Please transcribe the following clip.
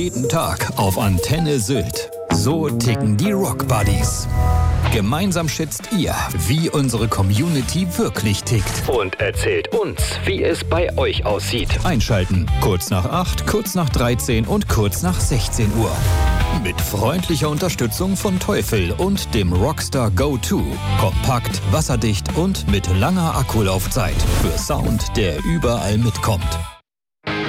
jeden Tag auf Antenne Sylt. So ticken die Rock Buddies. Gemeinsam schätzt ihr, wie unsere Community wirklich tickt. Und erzählt uns, wie es bei euch aussieht. Einschalten. Kurz nach 8, kurz nach 13 und kurz nach 16 Uhr. Mit freundlicher Unterstützung von Teufel und dem Rockstar Go 2. Kompakt, wasserdicht und mit langer Akkulaufzeit. Für Sound, der überall mitkommt.